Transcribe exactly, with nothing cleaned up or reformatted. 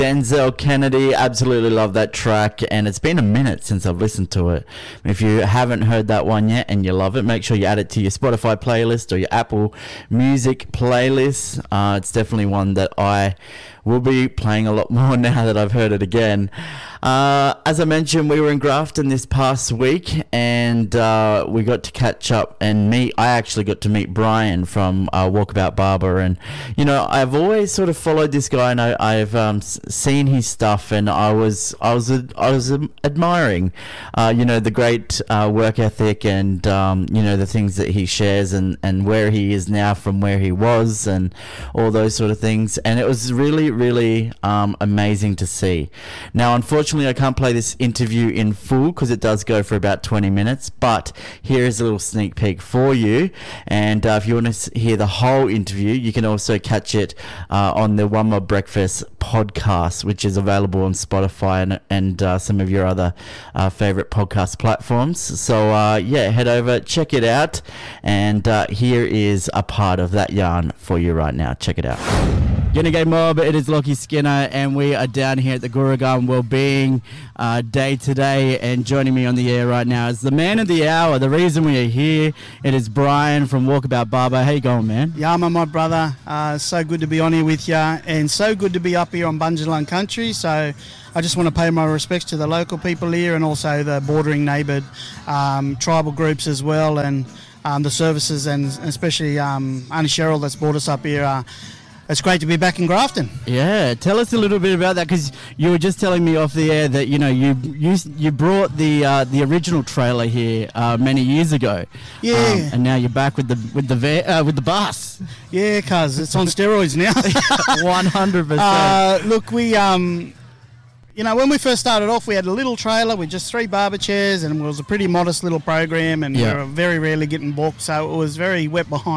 Denzel Kennedy, absolutely love that track, and it's been a minute since I've listened to it. If you haven't heard that one yet and you love it, make sure you add it to your Spotify playlist or your Apple Music playlist. Uh, it's definitely one that I will be playing a lot more now that I've heard it again. Uh, as I mentioned, we were in Grafton this past week, and uh, we got to catch up and meet. I actually got to meet Brian from uh, Walkabout Barber, and you know, I've always sort of followed this guy, and I, I've um, seen his stuff, and I was, I was, I was admiring, uh, you know, the great uh, work ethic, and um, you know, the things that he shares, and and where he is now from where he was, and all those sort of things, and it was really, really um, amazing to see. Now, unfortunately, I can't play this interview in full because it does go for about twenty minutes, but here is a little sneak peek for you. And uh, if you want to hear the whole interview, you can also catch it uh, on the One More Breakfast podcast, which is available on Spotify and, and uh, some of your other uh, favorite podcast platforms. So uh, yeah, head over, check it out, and uh, here is a part of that yarn for you right now. Check it out. G'day Mob, it is Lockie Skinner, and we are down here at the Gurungaon Wellbeing uh, Day today, and joining me on the air right now is the man of the hour, the reason we are here. It is Brian from Walkabout Barber. How you going, man? Yeah, I'm my brother. Uh, so good to be on here with you, and so good to be up here on Bundjalung country. So I just want to pay my respects to the local people here, and also the bordering neighboured um, tribal groups as well, and um, the services, and especially um, Auntie Cheryl that's brought us up here. Uh, It's great to be back in Grafton. Yeah, tell us a little bit about that, because you were just telling me off the air that you know you you, you brought the uh, the original trailer here uh, many years ago. Yeah, um, and now you're back with the with the va- uh, with the bus. Yeah, cuz it's on steroids now. One hundred percent. Uh, look, we um. You know, when we first started off, we had a little trailer with just three barber chairs, and it was a pretty modest little program, and yeah. we were very rarely getting booked, so it was very wet behind